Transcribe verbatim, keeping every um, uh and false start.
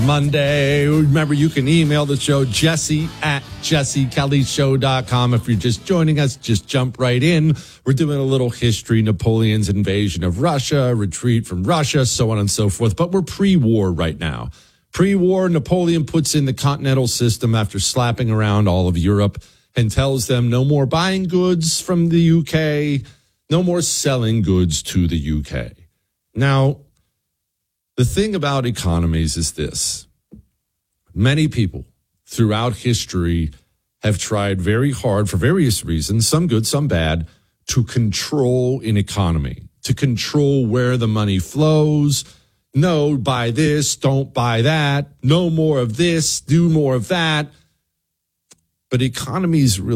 Monday. Remember, you can email the show, Jesse at jesse kelly show dot com. If you're just joining us, just jump right in. We're doing a little history, Napoleon's invasion of Russia, retreat from Russia, so on and so forth. But we're pre-war right now. Pre-war, Napoleon puts in the continental system after slapping around all of Europe and tells them no more buying goods from the U K, no more selling goods to the U K. Now, the thing about economies is this. Many people throughout history have tried very hard for various reasons, some good, some bad, to control an economy, to control where the money flows. No, buy this, don't buy that. No more of this, do more of that. But economies really